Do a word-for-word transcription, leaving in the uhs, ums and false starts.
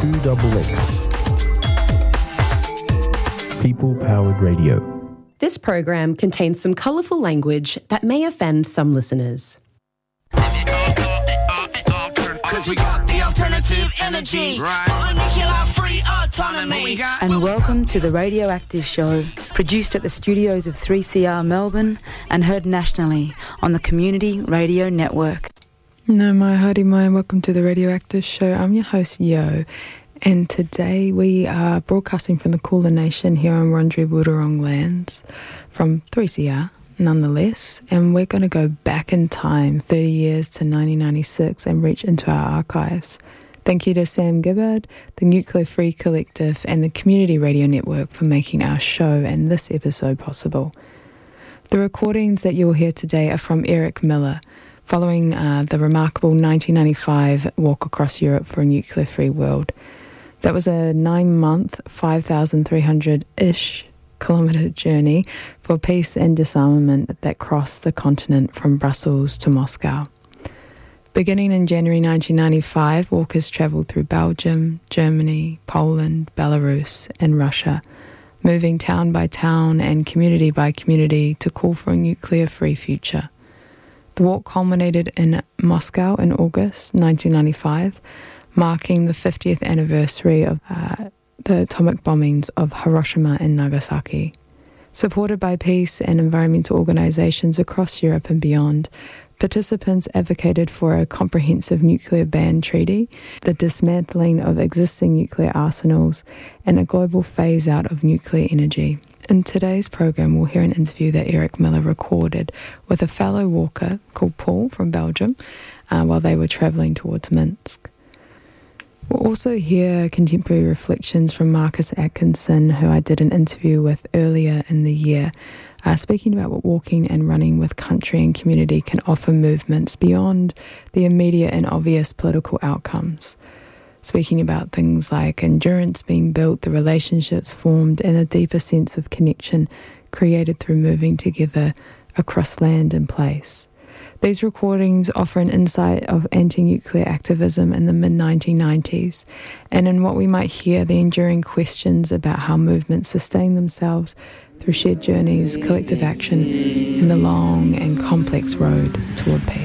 two X X. People-powered radio. This program contains some colourful language that may offend some listeners. Cause we got the alternative energy, right? Nuclear free autonomy. And welcome to the Radioactive Show, produced at the studios of three C R Melbourne and heard nationally on the Community Radio Network. No, my haere mai, welcome to the Radioactive Show. I'm your host, Yo, and today we are broadcasting from the Kulin Nation here on Wurundjeri Wurrung lands from three C R. Nonetheless, and we're going to go back in time thirty years to nineteen ninety-six and reach into our archives. Thank you to Sam Gibbard, the Nuclear Free Collective and the Community Radio Network for making our show and this episode possible. The recordings that you'll hear today are from Eric Miller, following uh, the remarkable nineteen ninety-five walk across Europe for a nuclear-free world. That was a nine-month, five thousand three hundred-ish kilometre journey for peace and disarmament that crossed the continent from Brussels to Moscow. Beginning in January nineteen ninety-five, walkers travelled through Belgium, Germany, Poland, Belarus and Russia, moving town by town and community by community to call for a nuclear-free future. The walk culminated in Moscow in August nineteen ninety-five, marking the fiftieth anniversary of uh, the atomic bombings of Hiroshima and Nagasaki. Supported by peace and environmental organisations across Europe and beyond, participants advocated for a comprehensive nuclear ban treaty, the dismantling of existing nuclear arsenals, and a global phase-out of nuclear energy. In today's program, we'll hear an interview that Eric Miller recorded with a fellow walker called Paul from Belgium uh, while they were travelling towards Minsk. We'll also hear contemporary reflections from Marcus Atkinson, who I did an interview with earlier in the year, uh, speaking about what walking and running with country and community can offer movements beyond the immediate and obvious political outcomes. Speaking about things like endurance being built, the relationships formed, and a deeper sense of connection created through moving together across land and place. These recordings offer an insight of anti-nuclear activism in the mid nineteen nineties, and in what we might hear the enduring questions about how movements sustain themselves through shared journeys, collective action, and the long and complex road toward peace.